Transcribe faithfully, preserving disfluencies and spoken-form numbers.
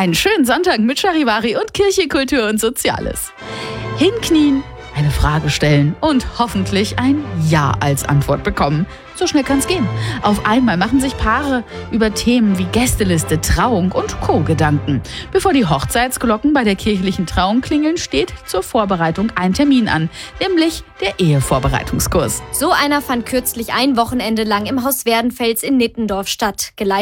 Einen schönen Sonntag mit Charivari und Kirche, Kultur und Soziales. Hinknien, eine Frage stellen und hoffentlich ein Ja als Antwort bekommen. So schnell kann's gehen. Auf einmal machen sich Paare über Themen wie Gästeliste, Trauung und Co. Gedanken. Bevor die Hochzeitsglocken bei der kirchlichen Trauung klingeln, steht zur Vorbereitung ein Termin an, nämlich der Ehevorbereitungskurs. So einer fand kürzlich ein Wochenende lang im Haus Werdenfels in Nittendorf statt. Geleitet